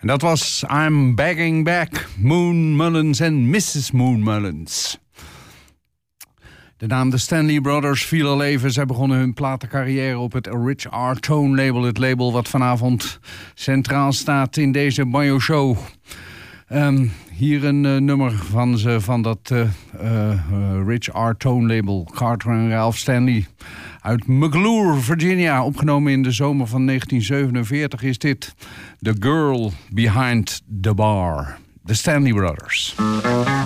En dat was I'm Begging Back, Moon Mullins en Mrs. Moon Mullins. De naam de Stanley Brothers viel al even. Zij begonnen hun platencarrière op het Rich R. Tone label. Het label wat vanavond centraal staat in deze Banjo Show. Hier een nummer van ze van dat Rich R. Tone label. Carter en Ralph Stanley. Uit McClure, Virginia. Opgenomen in de zomer van 1947 is dit The Girl Behind the Bar. The Stanley Brothers.